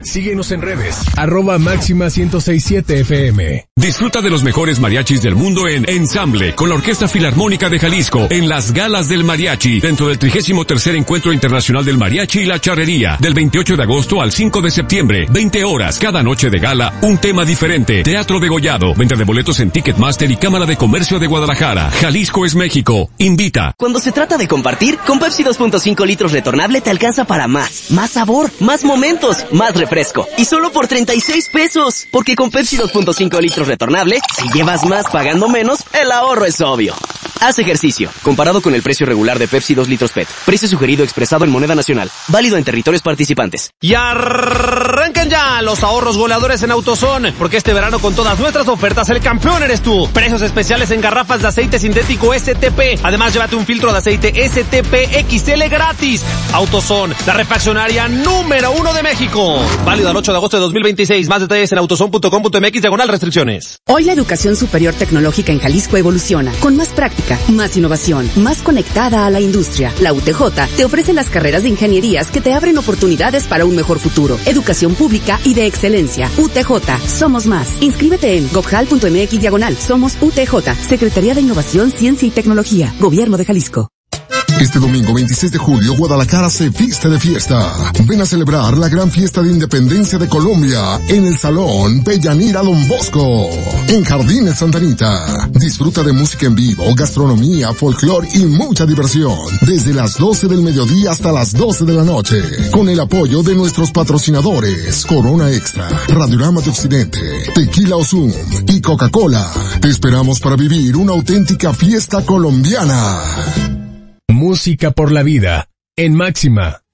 Síguenos en redes, @Máxima1067FM. Disfruta de los mejores mariachis del mundo en Ensamble, con la Orquesta Filarmónica de Jalisco, en las Galas del Mariachi, dentro del 33º Encuentro Internacional del Mariachi y la Charrería, del 28 de agosto al 5 de septiembre, 20 horas, cada noche de gala, un tema diferente, teatro degollado, venta de boletos en Ticketmaster y Cámara de Comercio de Guadalajara. Jalisco es México, invita. Cuando se trata de compartir, con Pepsi 2.5 litros retornable te alcanza para más sabor, más momentos, más refresco. Y solo por 36 pesos. Porque con Pepsi 2.5 litros retornable, si llevas más pagando menos, el ahorro es obvio. Haz ejercicio. Comparado con el precio regular de Pepsi 2 litros PET. Precio sugerido expresado en moneda nacional. Válido en territorios participantes. Y arrancan ya los ahorros goleadores en AutoZone. Porque este verano con todas nuestras ofertas, el campeón eres tú. Precios especiales en garrafas de aceite sintético STP. Además, llévate un filtro de aceite STP XL gratis. AutoZone, la refaccionaria número 1 de México. Válido al 8 de agosto de 2026. Más detalles en autozone.com.mx/restricciones. Hoy la educación superior tecnológica en Jalisco evoluciona, con más práctica, más innovación, más conectada a la industria. La UTJ te ofrece las carreras de ingenierías que te abren oportunidades para un mejor futuro. Educación pública y de excelencia. UTJ, somos más. Inscríbete en gobjal.mx/somos UTJ, Secretaría de Innovación, Ciencia y Tecnología, Gobierno de Jalisco. Este domingo 26 de julio, Guadalajara se viste de fiesta. Ven a celebrar la gran fiesta de independencia de Colombia en el Salón Bellanira Don Bosco, en Jardines Santa Anita. Disfruta de música en vivo, gastronomía, folclor y mucha diversión. Desde las 12 del mediodía hasta las 12 de la noche. Con el apoyo de nuestros patrocinadores, Corona Extra, Radiorama de Occidente, Tequila Ozum y Coca-Cola. Te esperamos para vivir una auténtica fiesta colombiana. Música por la vida, en Máxima.